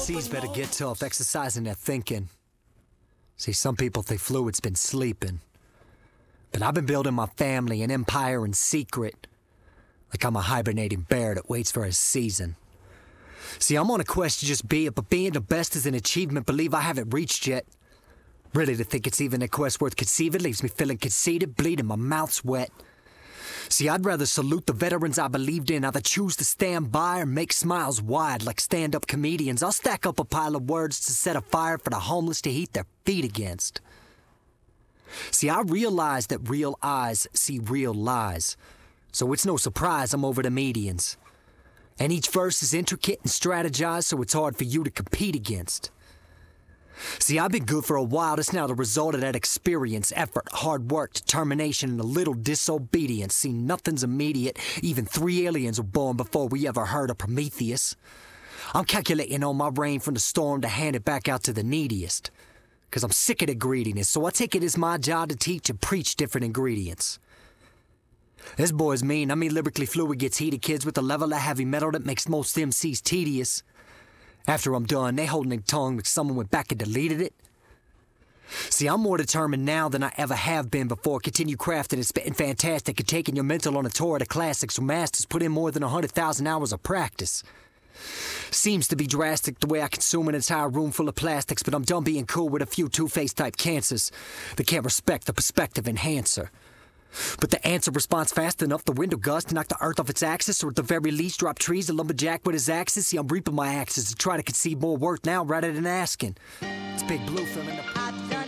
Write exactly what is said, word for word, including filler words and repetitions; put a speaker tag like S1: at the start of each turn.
S1: M Cs better get tough, exercising their thinking. See, some people think Fluid's been sleeping. But I've been building my family, an empire in secret. Like I'm a hibernating bear that waits for his season. See, I'm on a quest to just be it, but being the best is an achievement believe I haven't reached yet. Really to think it's even a quest worth conceiving leaves me feeling conceited, bleeding, my mouth's wet. See, I'd rather salute the veterans I believed in, either choose to stand by or make smiles wide like stand-up comedians. I'll stack up a pile of words to set a fire for the homeless to heat their feet against. See, I realize that real eyes see real lies, so it's no surprise I'm over the medians. And each verse is intricate and strategized, so it's hard for you to compete against. See, I've been good for a while, that's now the result of that experience, effort, hard work, determination, and a little disobedience. See, nothing's immediate, even three aliens were born before we ever heard of Prometheus. I'm calculating on my rain from the storm to hand it back out to the neediest. Cause I'm sick of the greediness, so I take it as my job to teach and preach different ingredients. This boy's mean, I mean lyrically Fluid gets heated kids with a level of heavy metal that makes most M Cs tedious. After I'm done, they holding their tongue like someone went back and deleted it. See, I'm more determined now than I ever have been before. Continue crafting and spitting fantastic and taking your mental on a tour of the classics where masters put in more than one hundred thousand hours of practice. Seems to be drastic the way I consume an entire room full of plastics, but I'm done being cool with a few two-faced type cancers that can't respect the perspective enhancer. But the answer responds fast enough, the window gust to knock the earth off its axis, or at the very least drop trees, a lumberjack with his axes. See, I'm reaping my axes to try to conceive more worth now rather than asking. It's Big Blue filling the pot.